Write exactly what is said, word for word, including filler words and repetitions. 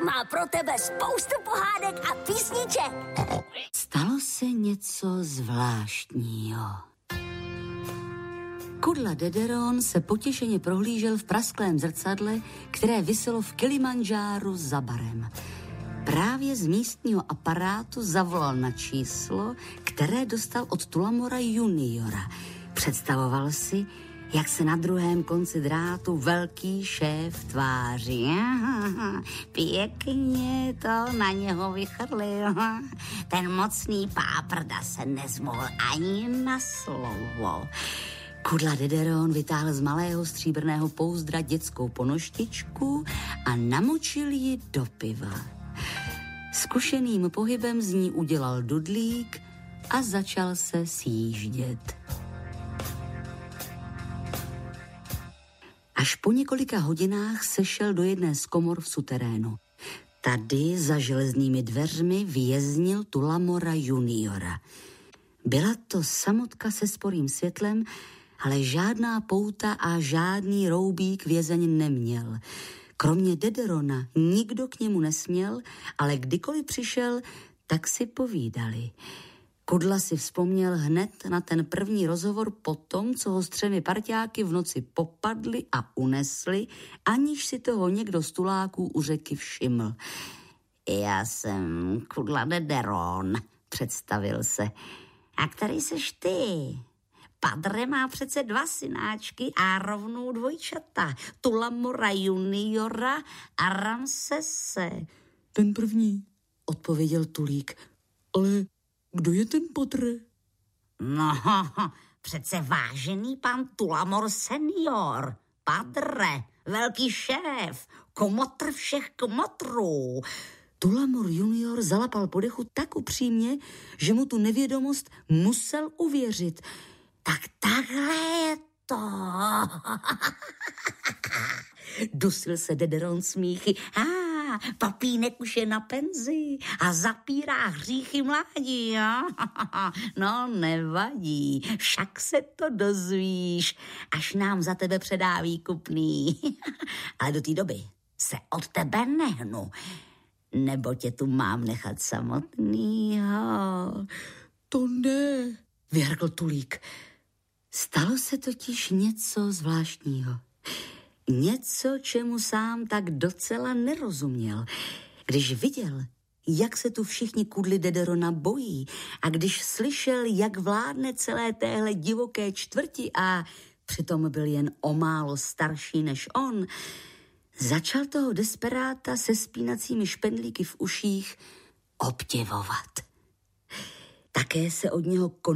má pro tebe spoustu pohádek a písniček. Stalo se něco zvláštního. Kudla Dederon se potěšeně prohlížel v prasklém zrcadle, které viselo v Kilimandžáru za barem. Právě z místního aparátu zavolal na číslo, které dostal od Tullamora juniora. Představoval si, jak se na druhém konci drátu velký šéf tváří. Pěkně to na něho vychrlil. Ten mocný páprda se nezmohl ani na slovo. Kudla Dederon vytáhl z malého stříbrného pouzdra dětskou ponoštičku a namočil ji do piva. Zkušeným pohybem z ní udělal dudlík a začal se sjíždět. Až po několika hodinách sešel do jedné z komor v suterénu. Tady za železnými dveřmi věznil Tullamora juniora. Byla to samotka se sporým světlem, ale žádná pouta a žádný roubík vězeň neměl. Kromě Dederona nikdo k němu nesměl, ale kdykoliv přišel, tak si povídali. Kudla si vzpomněl hned na ten první rozhovor po tom, co ho s třemi parťáky v noci popadli a unesli, aniž si toho někdo z tuláků u řeky všiml. Já jsem Kudla Dederon, představil se. A který seš ty? Padre má přece dva synáčky a rovnou dvojčata. Tullamora juniora a Ramsese. Ten první, odpověděl Tulík. Ale kdo je ten Padre? No, přece vážený pan Tullamor senior. Padre, velký šéf, komotr všech komotrů. Tullamor junior zalapal po dechu tak upřímně, že mu tu nevědomost musel uvěřit. Tak takhle je to. Dusil se Dederon smíchy. A ah, papínek už je na penzi a zapírá hříchy mládí, jo? No, nevadí, však se to dozvíš, až nám za tebe předá výkupný. Ale do té doby se od tebe nehnu, nebo tě tu mám nechat samotnýho. To ne, vyhrkl Tulík. Stalo se totiž něco zvláštního. Něco, čemu sám tak docela nerozuměl. Když viděl, jak se tu všichni Kudly Dederona bojí a když slyšel, jak vládne celé téhle divoké čtvrti a přitom byl jen o málo starší než on, začal toho desperáta se spínacími špendlíky v uších obdivovat. Také se od něho